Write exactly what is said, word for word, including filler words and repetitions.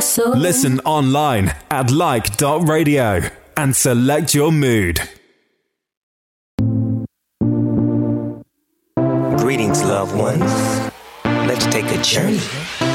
soul. Listen online at like dot radio and select your mood. Greetings, loved ones. Let's take a journey